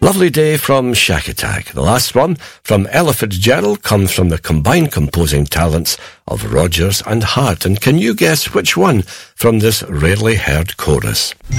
Lovely Day from Shack Attack. The last one, from Ella Fitzgerald, comes from the combined composing talents of Rodgers and Hart. And can you guess which one from this rarely heard chorus?